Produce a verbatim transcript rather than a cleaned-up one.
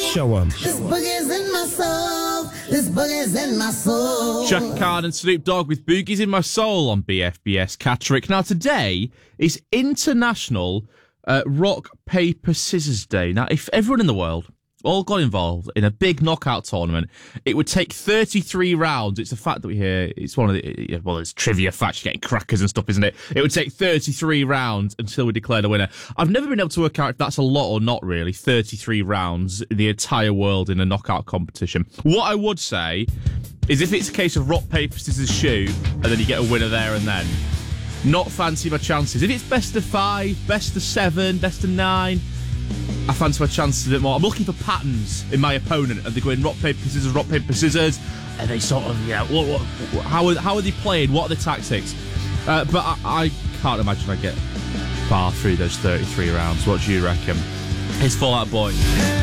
Show 'em. This boogie's in my soul. This boogie's in my soul. Chaka Khan and Snoop Dogg with Boogie's in My Soul on B F B S Catterick. Now, today is International uh, Rock, Paper, Scissors Day. Now, if everyone in the world all got involved in a big knockout tournament, it would take thirty-three rounds. It's a fact that we hear. It's one of the, well, it's trivia facts. You're getting crackers and stuff, isn't it? It would take thirty-three rounds until we declared a winner. I've never been able to work out if that's a lot or not, really. thirty-three rounds in the entire world in a knockout competition. What I would say is if it's a case of rock, paper, scissors, shoot, and then you get a winner there and then, not fancy my chances. If it's best of five, best of seven, best of nine, I fancy my chances a bit more. I'm looking for patterns in my opponent, and they're going rock, paper, scissors, rock, paper, scissors, and they sort of, yeah, what, what, what, how, are, how are they playing? What are the tactics? Uh, but I, I can't imagine I get far through those thirty-three rounds. What do you reckon? It's Fall Out Boy.